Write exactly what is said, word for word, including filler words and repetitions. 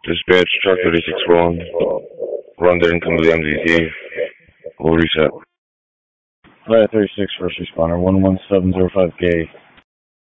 Dispatch, truck thirty-six one. Run there and come to the M Z T. We'll reset. Flight thirty-six, first responder, one one seven zero five K.